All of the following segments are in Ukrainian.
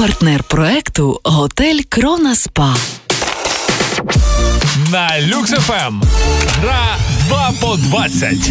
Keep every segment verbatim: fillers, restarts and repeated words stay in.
Партнер проекту «Готель Крона Спа». На Люкс еф ем. Гра два по двадцять.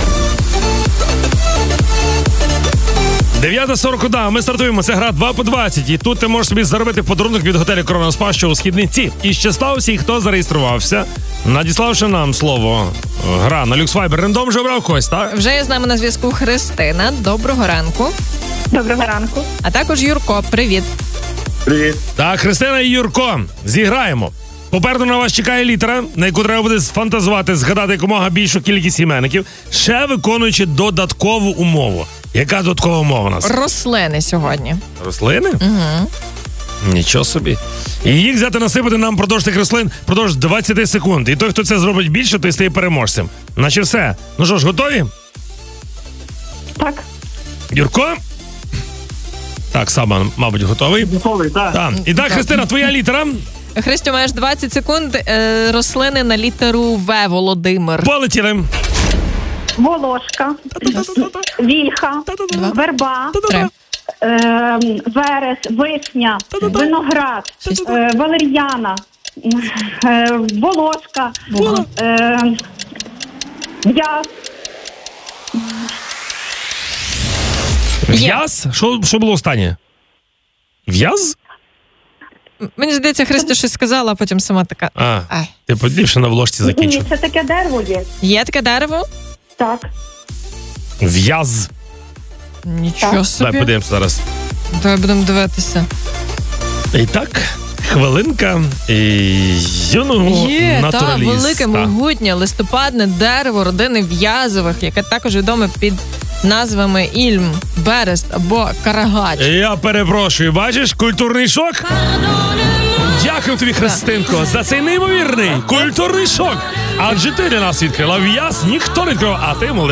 дев'ята сорок один, ми стартуємо, це гра два по двадцять, і тут ти можеш собі заробити подарунок від готелю Крона Спа, що у Східниці. І з числа усіх, хто зареєструвався, надіславши нам слово гра на Люксвайбер, рандом вже обрав когось, так? Вже є з нами на зв'язку Христина. Доброго ранку. Доброго ранку. А також Юрко. Привіт. Привіт. Так, Христина і Юрко, зіграємо. Попереду на вас чекає літера, на яку треба буде сфантазувати, згадати якомога більшу кількість іменників, ще виконуючи додаткову умову. Яка додаткова умова у нас? Рослини сьогодні. Рослини? Угу. Нічого собі. І їх взяти насипати нам продовж тих рослин продовж двадцять секунд. І той, хто це зробить більше, той стає переможцем. Наче все. Ну що ж, готові? Так. Юрко? Так, Саба, мабуть, готовий. Готовий, так. Так. І так, Христина, твоя літера? Христю, маєш двадцять секунд. Е, рослини на літеру В. Володимир. Полетіли. Волошка, вільха, верба, Три. е, верес, вишня, виноград, е, валер'яна, е, волошка, е, в'яз, В'яз? Що, що було останнє? В'яз? Мені здається, Христя щось сказала, а потім сама така. А, Ай. ти подліпше на вложці ні, закінчив. це таке дерево є. Є таке дерево? Так. В'яз. Нічого Так. собі. Давай подивимося зараз. Давай будемо дивитися. І так, хвилинка і юного Є, та, натураліста. велике, могутнє, листопадне дерево родини В'язових, яке також відоме під назвами Ільм, Берест або Карагач. Я перепрошую, бачиш, культурний шок? Дякую тобі, Христинко, за цей неймовірний культурний шок. Адже ти для нас відкрила в'яз, ніхто не відкривав, а ти молодець.